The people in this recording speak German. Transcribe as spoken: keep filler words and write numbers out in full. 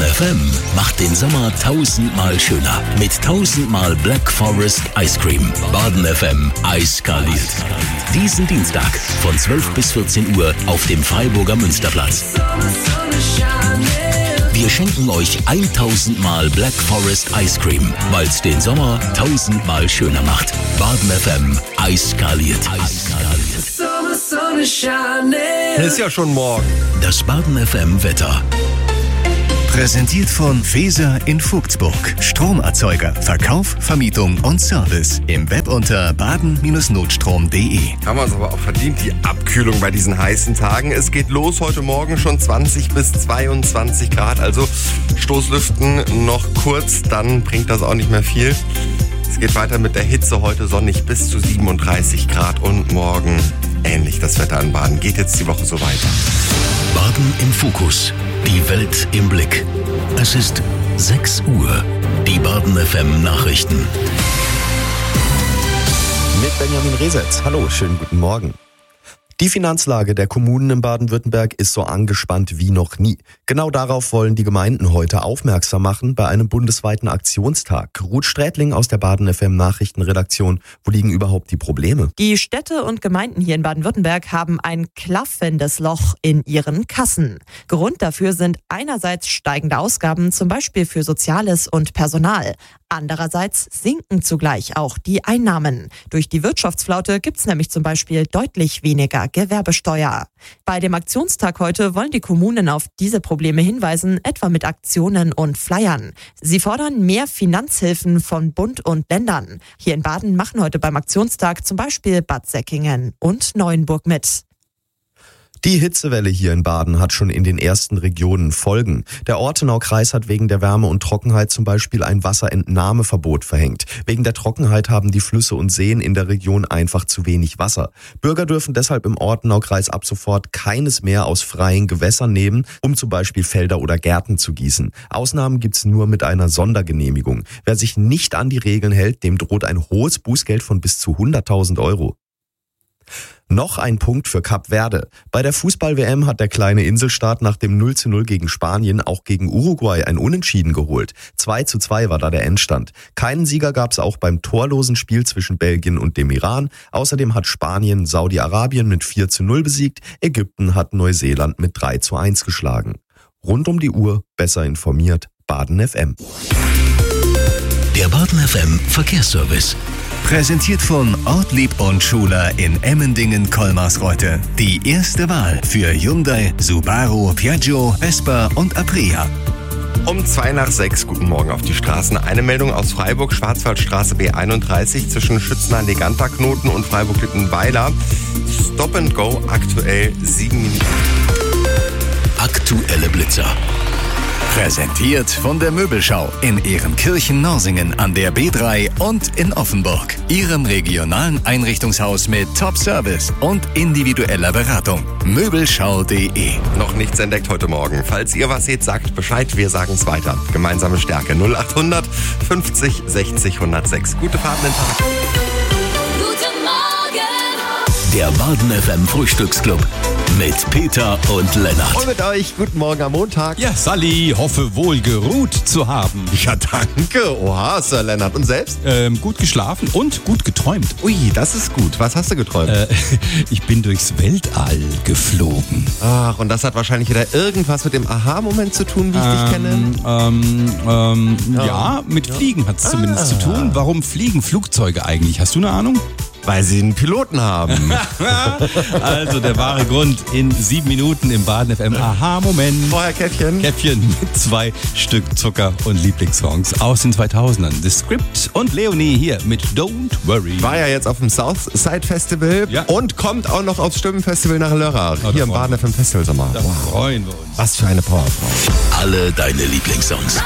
F M macht den Sommer tausendmal schöner. Mit tausendmal Black Forest Ice Cream. Baden F M eiskaliert. Diesen Dienstag von zwölf bis vierzehn Uhr auf dem Freiburger Münsterplatz. Wir schenken euch tausendmal Black Forest Ice Cream, weil es den Sommer tausendmal schöner macht. Baden F M eiskaliert. Eiskaliert. Ist ja schon morgen. Das Baden F M Wetter. Präsentiert von Feser in Vogtsburg. Stromerzeuger, Verkauf, Vermietung und Service. Im Web unter baden Notstrom punkt de. Haben wir uns aber auch verdient, die Abkühlung bei diesen heißen Tagen. Es geht los heute Morgen schon zwanzig bis zweiundzwanzig Grad. Also Stoßlüften noch kurz, dann bringt das auch nicht mehr viel. Es geht weiter mit der Hitze, heute sonnig bis zu siebenunddreißig Grad und morgen ähnlich das Wetter an Baden. Geht jetzt die Woche so weiter. Baden im Fokus. Die Welt im Blick. Es ist sechs Uhr. Die Baden F M Nachrichten. Mit Benjamin Resetz. Hallo, schönen guten Morgen. Die Finanzlage der Kommunen in Baden-Württemberg ist so angespannt wie noch nie. Genau darauf wollen die Gemeinden heute aufmerksam machen bei einem bundesweiten Aktionstag. Ruth Strätling aus der Baden F M Nachrichtenredaktion. Wo liegen überhaupt die Probleme? Die Städte und Gemeinden hier in Baden-Württemberg haben ein klaffendes Loch in ihren Kassen. Grund dafür sind einerseits steigende Ausgaben, zum Beispiel für Soziales und Personal. Andererseits sinken zugleich auch die Einnahmen. Durch die Wirtschaftsflaute gibt's nämlich zum Beispiel deutlich weniger Gewerbesteuer. Bei dem Aktionstag heute wollen die Kommunen auf diese Probleme hinweisen, etwa mit Aktionen und Flyern. Sie fordern mehr Finanzhilfen von Bund und Ländern. Hier in Baden machen heute beim Aktionstag zum Beispiel Bad Säckingen und Neuenburg mit. Die Hitzewelle hier in Baden hat schon in den ersten Regionen Folgen. Der Ortenaukreis hat wegen der Wärme und Trockenheit zum Beispiel ein Wasserentnahmeverbot verhängt. Wegen der Trockenheit haben die Flüsse und Seen in der Region einfach zu wenig Wasser. Bürger dürfen deshalb im Ortenaukreis ab sofort keines mehr aus freien Gewässern nehmen, um zum Beispiel Felder oder Gärten zu gießen. Ausnahmen gibt's nur mit einer Sondergenehmigung. Wer sich nicht an die Regeln hält, dem droht ein hohes Bußgeld von bis zu hunderttausend Euro. Noch ein Punkt für Kap Verde. Bei der Fußball-W M hat der kleine Inselstaat nach dem null zu null gegen Spanien auch gegen Uruguay ein Unentschieden geholt. zwei zu zwei war da der Endstand. Keinen Sieger gab es auch beim torlosen Spiel zwischen Belgien und dem Iran. Außerdem hat Spanien Saudi-Arabien mit vier zu null besiegt. Ägypten hat Neuseeland mit drei zu eins geschlagen. Rund um die Uhr besser informiert. Baden F M. Der Baden F M Verkehrsservice. Präsentiert von Ortlieb und Schuler in Emmendingen-Kolmarsreuth. Die erste Wahl für Hyundai, Subaru, Piaggio, Vespa und Aprilia. Um zwei nach sechs, guten Morgen auf die Straßen. Eine Meldung aus Freiburg, Schwarzwaldstraße B einunddreißig zwischen Schützenhain-Leganta-Knoten und Freiburg-Littenweiler. Stop and Go, aktuell sieben Minuten. Aktuelle Blitzer. Präsentiert von der Möbelschau in Ehrenkirchen-Norsingen an der B drei und in Offenburg. Ihrem regionalen Einrichtungshaus mit Top-Service und individueller Beratung. Möbelschau punkt de. Noch nichts entdeckt heute Morgen. Falls ihr was seht, sagt Bescheid, wir sagen es weiter. Gemeinsame Stärke null acht hundert fünfzig sechzig hundertsechs. Gute Fahrt in den Tag. Guten Morgen! Der Baden F M Frühstücksclub mit Peter und Lennart. Und mit euch, guten Morgen am Montag. Ja, Sally, hoffe wohl geruht zu haben. Ja, danke. Oha, Sir Lennart. Und selbst? Ähm, gut geschlafen und gut geträumt. Ui, das ist gut. Was hast du geträumt? Äh, ich bin durchs Weltall geflogen. Ach, und das hat wahrscheinlich wieder irgendwas mit dem Aha-Moment zu tun, wie ich ähm, dich kenne. Ähm, ähm, Ja. ja, mit Ja. Fliegen hat es zumindest Ah. zu tun. Warum fliegen Flugzeuge eigentlich? Hast du eine Ahnung? Weil sie einen Piloten haben. Also der wahre Grund in sieben Minuten im Baden F M. Aha-Moment. Vorher Käffchen. Käffchen mit zwei Stück Zucker und Lieblingssongs aus den zweitausendern. The Script und Leonie hier mit Don't Worry. War ja jetzt auf dem Southside Festival Ja. und kommt auch noch aufs Stimmenfestival nach Lörrach. da Hier im freuen Baden wir F M Festival Sommer. Da freuen wir uns. Was für eine Powerfrau. Alle deine Lieblingssongs.